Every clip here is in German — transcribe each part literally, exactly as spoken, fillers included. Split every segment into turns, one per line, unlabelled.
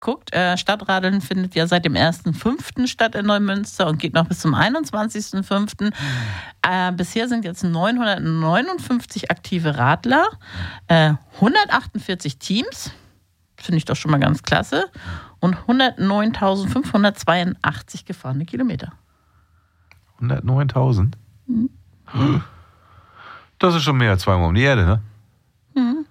guckt, äh, Stadtradeln findet ja seit dem ersten fünften statt in Neumünster und geht noch bis zum einundzwanzigsten fünften Äh, bisher sind jetzt neunhundertneunundfünfzig aktive Radler, äh, hundertachtundvierzig Teams, finde ich doch schon mal ganz klasse, und hundertneuntausendfünfhundertzweiundachtzig gefahrene Kilometer.
hundertneuntausend? Mhm. Das ist schon mehr als zweimal um die Erde, ne?
Mhm.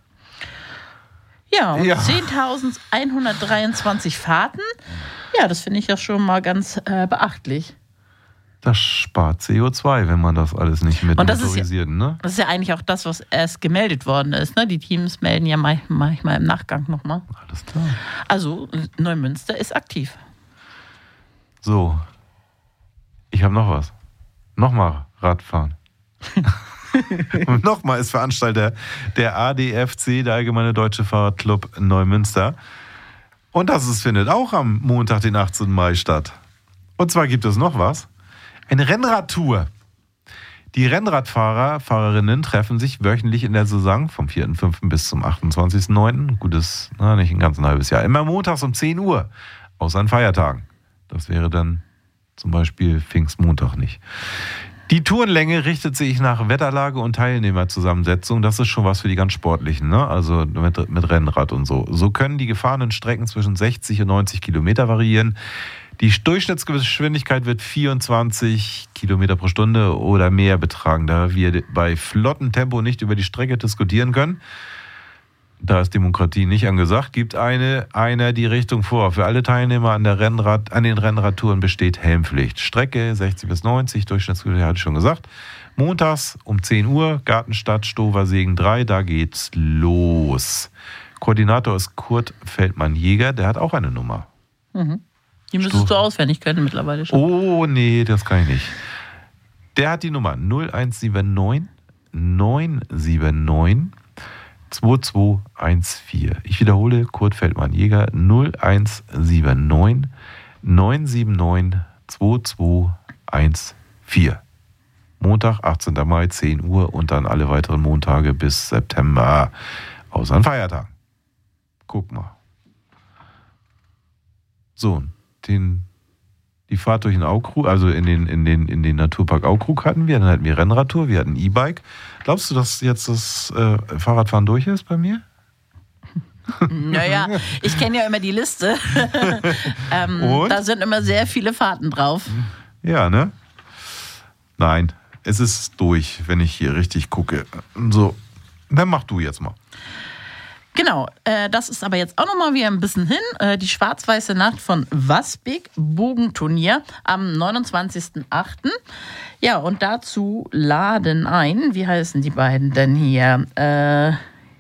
Ja, und
ja.
zehntausendeinhundertdreiundzwanzig Fahrten. Ja, das finde ich ja schon mal ganz äh, beachtlich.
Das spart C O zwei, wenn man das alles nicht mit motorisiert,
ja,
ne?
Das ist ja eigentlich auch das, was erst gemeldet worden ist, ne? Die Teams melden ja manchmal im Nachgang nochmal.
Alles klar.
Also, Neumünster ist aktiv.
So. Ich habe noch was. Nochmal Radfahren. Und nochmal ist Veranstalter der A D F C, der Allgemeine Deutsche Fahrradclub Neumünster. Und das ist, findet auch am Montag, den achtzehnten Mai statt. Und zwar gibt es noch was. Eine Rennradtour. Die Rennradfahrer, Fahrerinnen treffen sich wöchentlich in der Saison vom vierten fünften bis zum achtundzwanzigsten neunten Gutes, na, nicht ein ganz ein halbes Jahr. Immer montags um zehn Uhr. Außer an Feiertagen. Das wäre dann zum Beispiel Pfingstmontag nicht. Die Tourenlänge richtet sich nach Wetterlage und Teilnehmerzusammensetzung. Das ist schon was für die ganz Sportlichen, ne? Also mit, mit Rennrad und so. So können die gefahrenen Strecken zwischen sechzig und neunzig Kilometer variieren. Die Durchschnittsgeschwindigkeit wird vierundzwanzig Kilometer pro Stunde oder mehr betragen. Da wir bei flottem Tempo nicht über die Strecke diskutieren können, da ist Demokratie nicht angesagt, gibt eine, einer die Richtung vor. Für alle Teilnehmer an, der Rennrad, an den Rennradtouren besteht Helmpflicht. Strecke sechzig bis neunzig, Durchschnittsgeschwindigkeit hatte ich schon gesagt. Montags um zehn Uhr, Gartenstadt, Stoversegen drei, da geht's los. Koordinator ist Kurt Feldmann-Jäger, der hat auch eine Nummer.
Mhm. Die müsstest Sto- du auswendig können mittlerweile schon.
Oh, nee, das kann ich nicht. Der hat die Nummer null eins sieben neun neun sieben neun zwei zwei eins vier. Ich wiederhole, Kurt Feldmann-Jäger null eins sieben neun neun sieben neun zwei zwei eins vier. Montag, achtzehnten Mai, zehn Uhr und dann alle weiteren Montage bis September. Außer an Feiertagen. Guck mal. So, den, die Fahrt durch den Aukrug, also in den, in den, in den Naturpark Aukrug hatten wir, dann hatten wir Rennradtour, wir hatten E-Bike. Glaubst du, dass jetzt das äh, Fahrradfahren durch ist bei mir?
Naja, ich kenne ja immer die Liste. ähm, da sind immer sehr viele Fahrten drauf.
Ja, ne? Nein, es ist durch, wenn ich hier richtig gucke. So, dann mach du jetzt mal.
Genau, äh, das ist aber jetzt auch nochmal wieder ein bisschen hin. Äh, die schwarz-weiße Nacht von Wasbik, Bogenturnier am neunundzwanzigsten achten Ja, und dazu laden ein, wie heißen die beiden denn hier? Äh,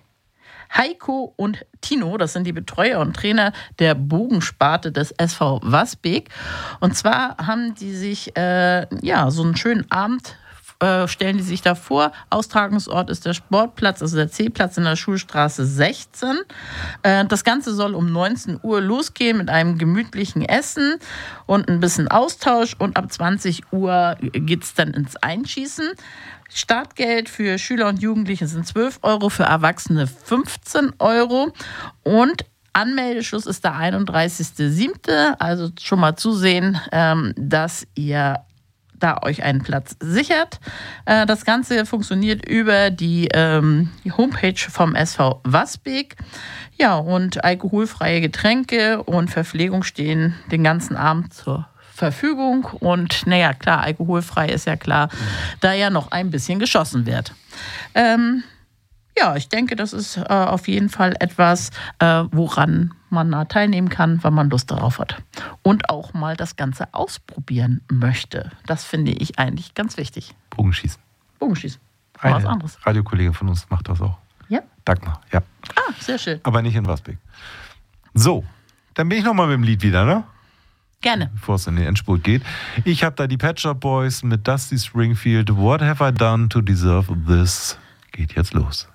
Heiko und Tino, das sind die Betreuer und Trainer der Bogensparte des S V Wasbik. Und zwar haben die sich äh, ja so einen schönen Abend stellen die sich da vor. Austragungsort ist der Sportplatz, also der C-Platz in der Schulstraße sechzehn. Das Ganze soll um neunzehn Uhr losgehen mit einem gemütlichen Essen und ein bisschen Austausch. Und ab zwanzig Uhr geht es dann ins Einschießen. Startgeld für Schüler und Jugendliche sind zwölf Euro, für Erwachsene fünfzehn Euro. Und Anmeldeschluss ist der einunddreißigsten siebten Also schon mal zusehen, dass ihr da euch einen Platz sichert. Das Ganze funktioniert über die, ähm, die Homepage vom S V Wasbik. Ja, und alkoholfreie Getränke und Verpflegung stehen den ganzen Abend zur Verfügung. Und naja, klar, alkoholfrei ist ja klar, da ja noch ein bisschen geschossen wird. Ähm, ja, ich denke, das ist äh, auf jeden Fall etwas, äh, woran man da teilnehmen kann, wenn man Lust darauf hat. Und auch mal das Ganze ausprobieren möchte. Das finde ich eigentlich ganz wichtig.
Bogenschießen.
Bogenschießen.
Eine
was anderes.
Radiokollegin von uns macht das auch.
Ja?
Dagmar, ja.
Ah, sehr schön.
Aber nicht in Wasbik. So, dann bin ich nochmal mit dem Lied wieder, ne?
Gerne.
Bevor es in den Endspurt geht. Ich habe da die Pet Shop Boys mit Dusty Springfield. What have I done to deserve this? Geht jetzt los.